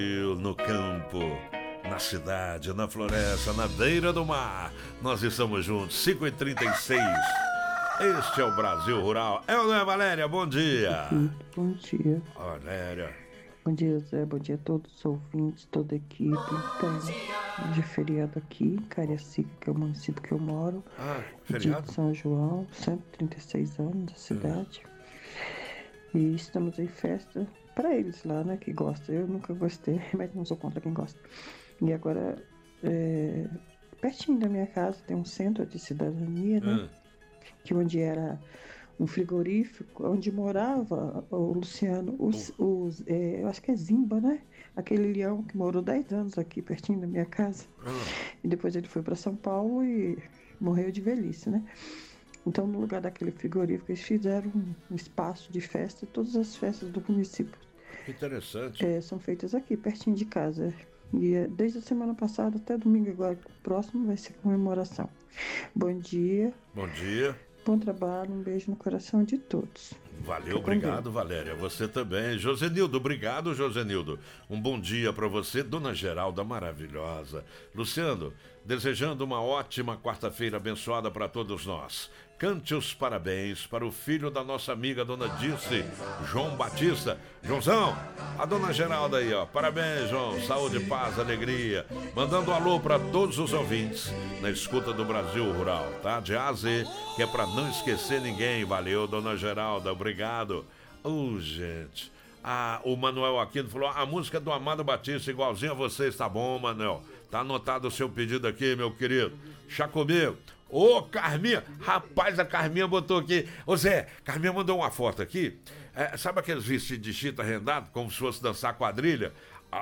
No campo, na cidade, na floresta, na beira do mar, nós estamos juntos, 5h36. Este é o Brasil Rural. É ou não é, Valéria? Bom dia. Bom dia. Valéria. Bom dia, Zé. Bom dia a todos os ouvintes, toda a equipe. Então, hoje é feriado aqui em Cariacica, que é o município que eu moro. Feriado? Dia de São João, 136 anos da cidade. E estamos em festa para eles lá, né, que gostam. Eu nunca gostei, mas não sou contra quem gosta. E agora, pertinho da minha casa tem um centro de cidadania, né? Que onde era um frigorífico, onde morava o Luciano, eu acho que é Zimba, né? Aquele leão que morou 10 anos aqui, pertinho da minha casa. E depois ele foi para São Paulo e morreu de velhice, né? Então, no lugar daquele frigorífico, eles fizeram um espaço de festa, todas as festas do município. Que interessante. São feitas aqui, pertinho de casa. E desde a semana passada até domingo agora, próximo vai ser comemoração. Bom dia. Bom dia. Bom trabalho, um beijo no coração de todos. Valeu, obrigado, Valéria. Você também. Josenildo, obrigado, Josenildo. Um bom dia para você, Dona Geralda maravilhosa. Luciano, desejando uma ótima quarta-feira abençoada para todos nós. Cante os parabéns para o filho da nossa amiga Dona Dirce, João Batista. Joãozão, a Dona Geralda aí, ó. Parabéns, João. Saúde, paz, alegria. Mandando um alô para todos os ouvintes na escuta do Brasil Rural, tá? De A a Z, que é para não esquecer ninguém. Valeu, Dona Geralda, obrigado. Gente. O Manuel Aquino falou: a música do Amado Batista, igualzinho a vocês, tá bom, Manuel? Tá anotado o seu pedido aqui, meu querido. Chá comigo. Carminha, rapaz, a Carminha botou aqui. Zé, Carminha mandou uma foto aqui. Sabe aqueles vestidos de chita rendado, como se fosse dançar quadrilha?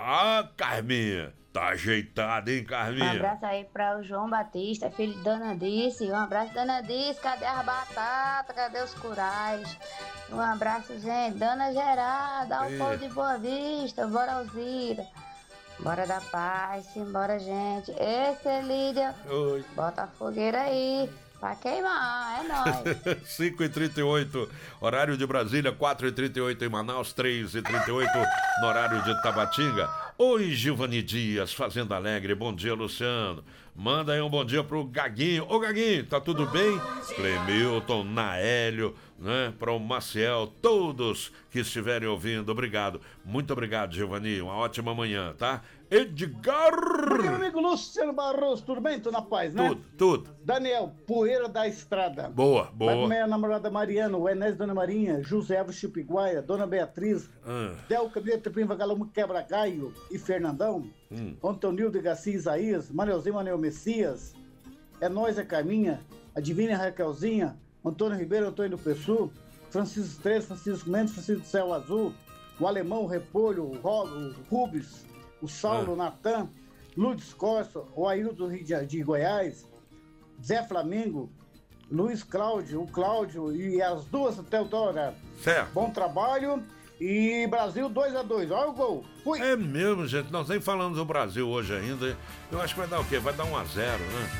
Carminha, tá ajeitada, hein, Carminha? Um abraço aí para o João Batista, filho de Dona Dirce. Um abraço, Dona Dirce, cadê as batatas, cadê os curais? Um abraço, gente, Dona Geralda, ao povo de Boa Vista, bora Alzira. Bora da paz, simbora, gente. Esse, Lídia. Oi. Bota a fogueira aí. Pra queimar, é nóis. 5h38, horário de Brasília, 4h38 em Manaus, 3h38 no horário de Tabatinga. Oi, Gilvani Dias, Fazenda Alegre, bom dia, Luciano. Manda aí um bom dia pro Gaguinho. Gaguinho, tá tudo bem? Clemilton, Naélio, né? Para o Maciel, todos que estiverem ouvindo, obrigado. Muito obrigado, Gilvani, uma ótima manhã, tá? Edgar! Meu amigo Luciano Barroso, tudo bem? Tô na paz, né? Tudo. Daniel, Poeira da Estrada. Boa. Vai com minha namorada Mariana, o Enés, Dona Marinha, José Alves Chipiguaia, Dona Beatriz, Del Cabinete Prima Galomo Quebra-Gaio e Fernandão, Antonildo de Garcia Isaías, Manelzinho Manel Messias, é nós, é Carminha, a Divina Raquelzinha, Antônio Ribeiro, Antônio do Pessu, Francisco Estrela, Francisco Mendes, Francisco do Céu Azul, o Alemão, o Repolho, o Rubens, o Saulo, o Natan, Lourdes Costa, o Ailton de Goiás, Zé Flamengo, Luiz Cláudio, o Cláudio e as duas até o horário. Certo. Bom trabalho e Brasil 2-2. Olha o gol. Fui. É mesmo, gente. Nós nem falamos do Brasil hoje ainda. Eu acho que vai dar o quê? Vai dar 1-0, né?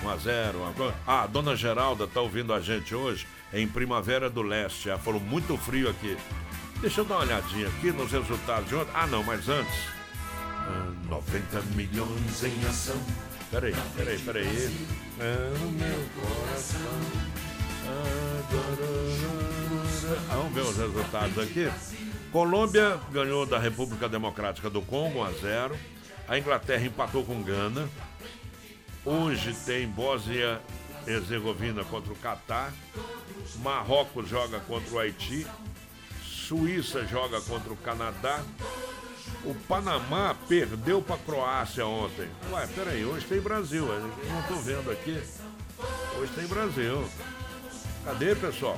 1-0. A Dona Geralda tá ouvindo a gente hoje em Primavera do Leste. Ela falou muito frio aqui. Deixa eu dar uma olhadinha aqui nos resultados de ontem. Não, mas antes. 90 milhões em ação. Peraí. No meu coração. Vamos ver os resultados aqui. Colômbia ganhou da República Democrática do Congo 1-0. A Inglaterra empatou com Gana. Hoje tem Bósnia e Herzegovina contra o Catar. Marrocos joga contra o Haiti. Suíça joga contra o Canadá. O Panamá perdeu para a Croácia ontem. Peraí, hoje tem Brasil. Eu não estou vendo aqui. Hoje tem Brasil. Cadê, pessoal?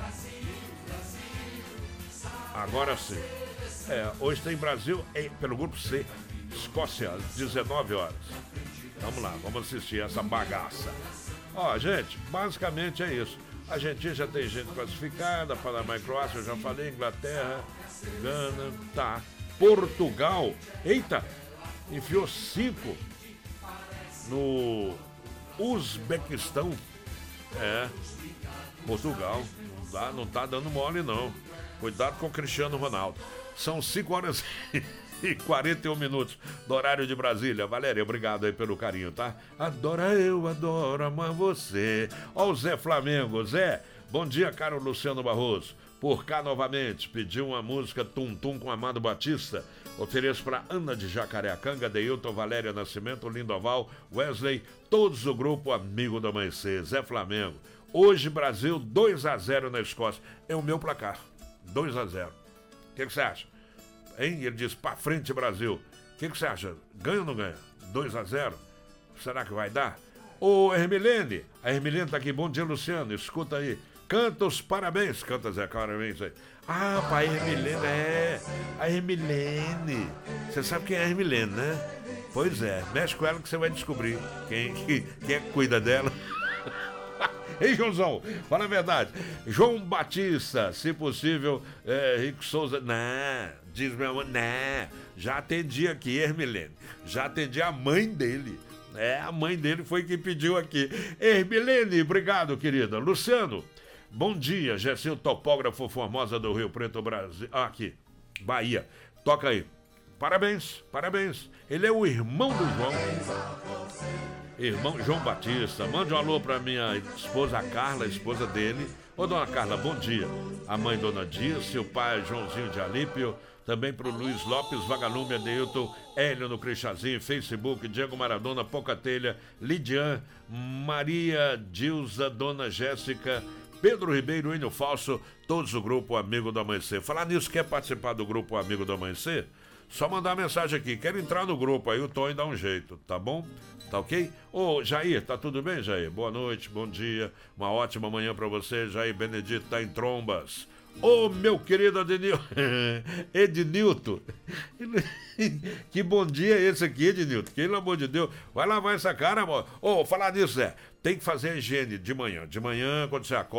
Agora sim. Hoje tem Brasil pelo grupo C. Escócia, às 19 horas. Vamos lá, vamos assistir essa bagaça. Gente, basicamente é isso. A Argentina já tem gente classificada, Panamá e Croácia, eu já falei, Inglaterra, Gana, tá. Portugal, enfiou 5 no Uzbequistão. Portugal, não tá dando mole não. Cuidado com o Cristiano Ronaldo. São 5 horas 11h41 do horário de Brasília. Valéria, obrigado aí pelo carinho, tá? Adoro amar você. Ó o Zé Flamengo. Zé, bom dia, caro Luciano Barroso. Por cá novamente, pediu uma música Tum Tum com Amado Batista. Ofereço para Ana de Jacareacanga, Deilton, Valéria Nascimento, Lindoval, Wesley, todos do grupo Amigo do Amanhecer. Zé Flamengo. Hoje, Brasil 2-0 na Escócia. É o meu placar. 2-0. O que você acha? Hein? Ele diz, pra frente, Brasil. O que você acha? Ganha ou não ganha? 2-0? Será que vai dar? Ô, Hermilene. A Hermilene tá aqui. Bom dia, Luciano. Escuta aí. Canta os parabéns. Canta, Zé, parabéns aí. Ah, pra Hermilene, a Hermilene. Você sabe quem é a Hermilene, né? Pois é. Mexe com ela que você vai descobrir quem é que cuida dela. Ei, Joãozão, fala a verdade. João Batista, se possível, Rico Souza, diz minha mãe, já atendi aqui, Hermilene. Já atendi a mãe dele. A mãe dele foi quem pediu aqui. Hermilene, obrigado, querida. Luciano, bom dia, Gessinho, topógrafo Formosa do Rio Preto, Brasil. Aqui, Bahia. Toca aí. Parabéns. Ele é o irmão do João. Irmão João Batista, mande um alô pra minha esposa Carla, esposa dele. Ô, dona Carla, bom dia. A mãe, dona Dirce, o pai, Joãozinho de Alípio. Também pro Luiz Lopes, Vagalume, Adeilton, Hélio no Crixazinho, Facebook, Diego Maradona, Pouca Telha, Lidian, Maria Dilza, Dona Jéssica, Pedro Ribeiro, Enio Falso, todos do Grupo Amigo do Amanhecer. Falar nisso, quer participar do Grupo Amigo do Amanhecer? Só mandar mensagem aqui, quero entrar no grupo, aí o Tony dá um jeito, tá bom? Tá ok? Ô, Jair, tá tudo bem, Jair? Boa noite, bom dia, uma ótima manhã pra você, Jair Benedito tá em Trombas. Ô, meu querido Ednilton, que bom dia é esse aqui, Ednilton, pelo amor de Deus, vai lavar essa cara, amor. Ô, falar nisso, Zé, tem que fazer a higiene de manhã, quando você acorda,